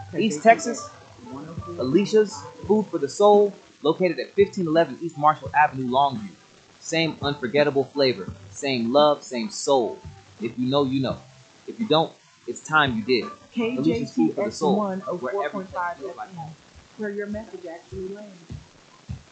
East Texas, Alicia's Food for the Soul, located at 1511 East Marshall Avenue, Longview. Same unforgettable flavor, same love, same soul. If you know, you know. If you don't, it's time you did. Alicia's Food for the Soul, KJTX1 where every 04.5 feels like home. FM, where your message actually lands.